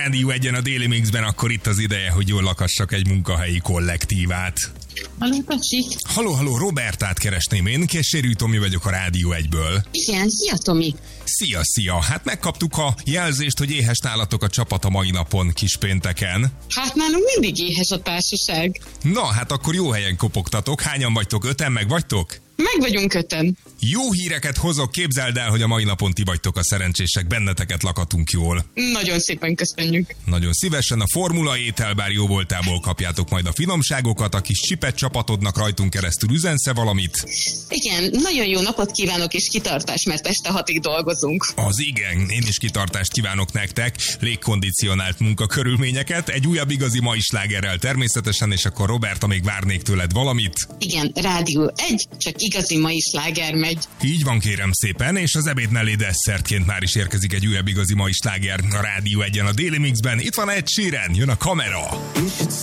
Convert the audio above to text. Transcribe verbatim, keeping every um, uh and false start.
Rádió egyen a Déli Mixben, akkor itt az ideje, hogy jól lakassak egy munkahelyi kollektívát. Haló, Tacsi. Haló, haló, Robertát keresném én, Késérű Tomi vagyok a Rádió egyből. Igen, szia, Tomi. Szia, szia, hát megkaptuk a jelzést, hogy éhes nálatok a csapat a mai napon, kispénteken. Hát nálunk mindig éhes a társaság. Na, hát akkor jó helyen kopogtatok, hányan vagytok, öten meg vagytok? Meg vagyunk öten. Jó híreket hozok, képzeld el, hogy a mai napon ti vagytok a szerencsések, benneteket lakatunk jól. Nagyon szépen köszönjük. Nagyon szívesen a formula étel, bár jó voltából kapjátok majd a finomságokat, a kis csipet csapatodnak rajtunk keresztül üzensze valamit. Igen, nagyon jó napot kívánok és kitartás, mert este hatig dolgozunk. Az igen, én is kitartást kívánok nektek, légkondicionált munkakörülményeket, egy újabb igazi mai slágerrel természetesen, és akkor Roberta, még várnék tőled valamit. Igen, Rádió egy, csak igazi mai sláger megy. Így van, kérem szépen, és az ebéd mellé desszertként már is érkezik egy újabb igazi mai sláger a Rádió egyen a Déli Mixben. Itt van Ed Sheeran, jön a Kamera.